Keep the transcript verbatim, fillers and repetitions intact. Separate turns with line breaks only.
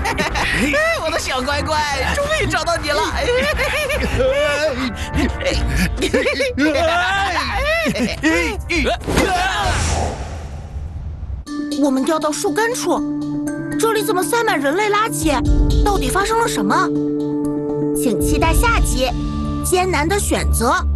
我的小乖乖，终于找到你了！
我们掉到树根处，这里怎么塞满人类垃圾？到底发生了什么？请期待下集《艰难的选择》。